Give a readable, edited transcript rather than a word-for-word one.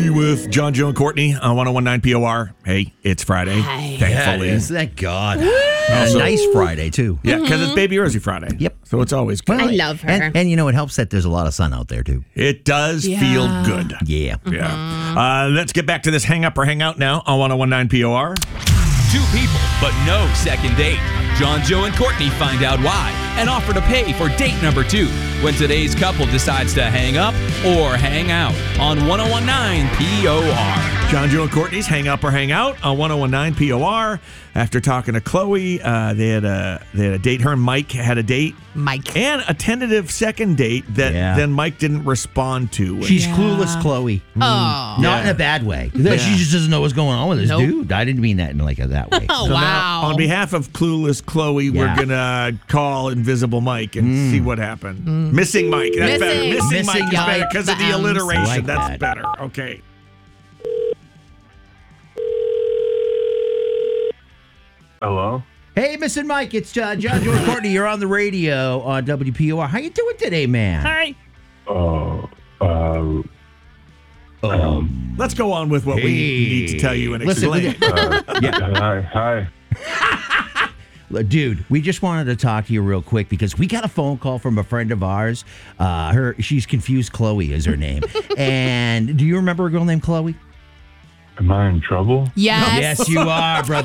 With John, Joe, and Courtney on 101.9 POR. Hey, it's Friday. Hi. Thankfully. Yeah, thank God. And a nice Friday, too. Yeah, because it's Baby Rosie Friday. Yep. So it's always good. I love her. And you know, it helps that there's a lot of sun out there, too. It does feel good. Yeah. Yeah. Let's get back to this hang up or hang out now on 101.9 POR. Two people, but no second date. John, Joe, and Courtney find out why and offer to pay for date number 2 when today's couple decides to hang up or hang out on 101.9 POR. John, Joe, and Courtney's hang up or hang out on 101.9 POR. After talking to Chloe, they had a date. Her and Mike had a date. Mike. And a tentative second date that then Mike didn't respond to. She's clueless, Chloe. Oh. Not in a bad way. She just doesn't know what's going on with this dude. I didn't mean that in like that way. Oh, So wow. now, on behalf of clueless Chloe, we're going to call Invisible Mike and see what happened. Missing Mike. That's better. Missing Mike is better because of the alliteration. Like That's that. better. Okay. Hello? Hey, Missing Mike, it's John, Joe, and Courtney. You're on the radio on WPOR. How you doing today, man? Hi. Let's go on with what we need to tell you and explain. Hi. Dude, we just wanted to talk to you real quick because we got a phone call from a friend of ours. She's confused. Chloe is her name. And do you remember a girl named Chloe? Am I in trouble? Yes. Yes, you are, brother.